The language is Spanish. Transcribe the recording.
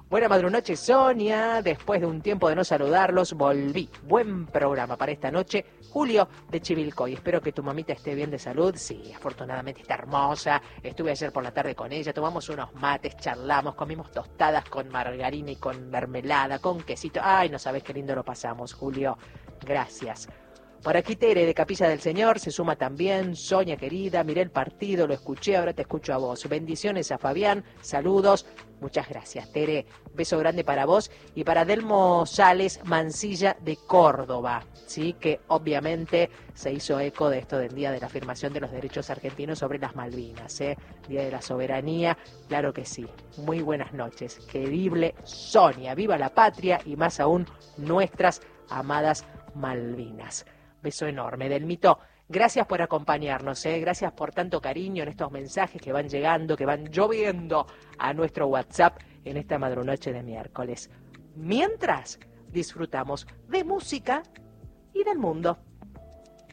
Buena madrunoche, Sonia. Después de un tiempo de no saludarlos, volví. Buen programa para esta noche. Julio de Chivilcoy. Espero que tu mamita esté bien de salud. Sí, afortunadamente está hermosa. Estuve ayer por la tarde con ella. Tomamos unos mates, charlamos, comimos tostadas con margarina y con mermelada, con quesito. Ay, no sabes qué lindo lo pasamos, Julio. Gracias. Por aquí Tere de Capilla del Señor se suma también. Sonia querida, miré el partido, lo escuché, ahora te escucho a vos. Bendiciones a Fabián, saludos. Muchas gracias, Tere. Beso grande para vos y para Delmo Sales Mancilla de Córdoba, ¿sí? Que obviamente se hizo eco de esto del Día de la Afirmación de los Derechos Argentinos sobre las Malvinas, ¿eh? Día de la Soberanía, claro que sí. Muy buenas noches. Querible Sonia, viva la patria y más aún nuestras amadas Malvinas. Beso enorme, Delmito. Gracias por acompañarnos, gracias por tanto cariño en estos mensajes que van llegando, que van lloviendo a nuestro WhatsApp en esta madrunoche de miércoles. Mientras disfrutamos de música y del mundo.